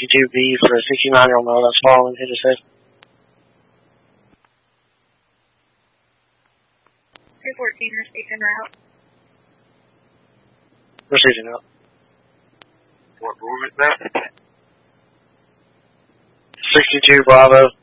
62B for a 69-year-old male that's fallen, hit his head. 214 receiving route. Receiving out. What room is that? 62 Bravo.